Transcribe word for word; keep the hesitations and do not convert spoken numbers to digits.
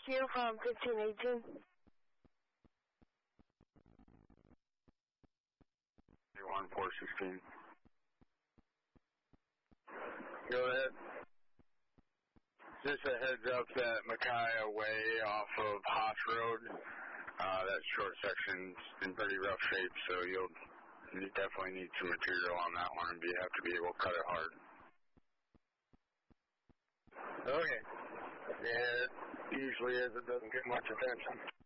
here from fifteen eighteen. one four sixteen. Go ahead. Just a heads up that Micaiah Way off of Haas Road, uh, that short section's in pretty rough shape, so you'll you definitely need some material on that one, and you have to be able to cut it hard. Okay. Yeah, it usually is. It doesn't get much attention.